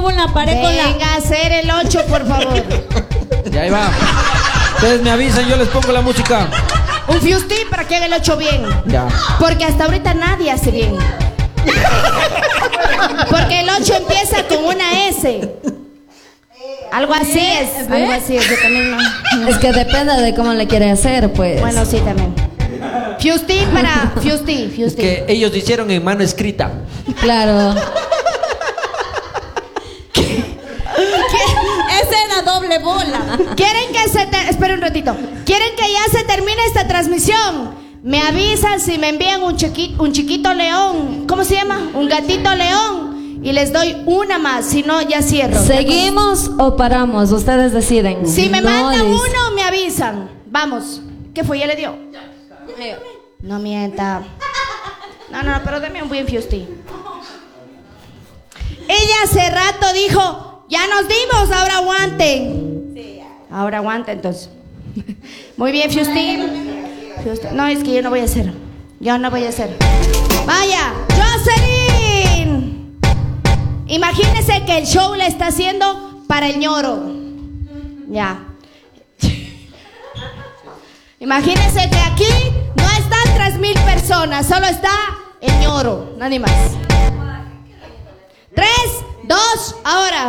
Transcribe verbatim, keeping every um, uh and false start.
hubo en la pared con la... Venga a hacer el ocho, por favor. Ya ahí va. Ustedes me avisan, yo les pongo la música. Un Fusty para que haga el ocho bien. Ya. Porque hasta ahorita nadie hace bien. Porque el ocho empieza con una S. Algo así es. Algo así es. Yo también no, no. Es que depende de cómo le quiere hacer, pues. Bueno, sí, también. Fusty para Fusty, Fusty. Es que ellos hicieron en mano escrita. Claro. Esa era doble bola. ¿Quieren que se te... Espera un ratito. ¿Quieren que ya se termine esta transmisión? Me avisan si me envían un chiquito, un chiquito león. ¿Cómo se llama? Un gatito león. Y les doy una más. Si no, ya cierro. ¿Seguimos o paramos? Ustedes deciden. Si me No, mandan dice. uno, me avisan. Vamos. ¿Qué fue? ¿Ya le dio? No mienta. No, no, pero deme un buen Fusty. Ella hace rato dijo, ya nos dimos, ahora aguanten. Ahora aguanta entonces. Muy bien, Fusty. Fusty. No, es que yo no voy a hacer. Yo no voy a hacer. Vaya, Jocelyn. Imagínese que el show le está haciendo para el ñoro. Ya. Imagínense que aquí no están tres mil personas, solo está el ñoro, nadie más. Tres, dos, ahora.